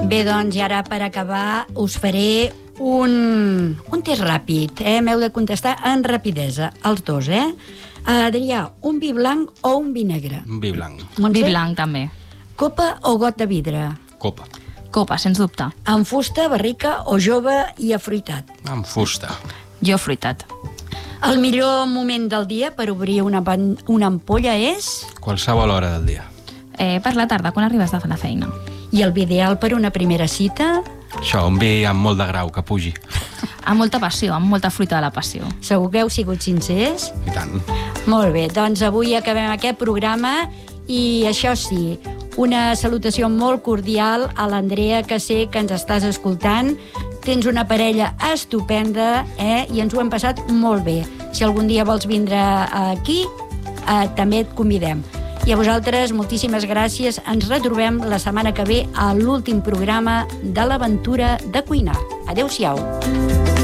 Bé, doncs, i ara per acabar us faré un test ràpid. M'heu de contestar en rapidesa, els dos, Adrià, un vi blanc o un vi negre? Un vi blanc. Vi blanc, també. Copa o got de vidre? Copa. Copa, sens dubte. Amb fusta, barrica o jove i afruitat? Amb fusta. Jo fruitat. El millor moment del dia per obrir una ampolla és? Qualsevol hora del dia. Per la tarda, quan arribes de la feina. I el vi ideal per una primera cita? Això, un vi amb molt de grau, que pugi. Amb molta passió, amb molta fruita de la passió. Segur que heu sigut sincers? I tant. Molt bé, doncs avui acabem aquest programa i això sí, una salutació molt cordial a l'Andrea, que sé que ens estàs escoltant. Tens una parella estupenda, i ens ho hem passat molt bé. Si algun dia vols vindre aquí, també et convidem. I a vosaltres, moltíssimes gràcies. Ens retrobem la setmana que ve a l'últim programa de l'aventura de cuinar. Adéu-siau.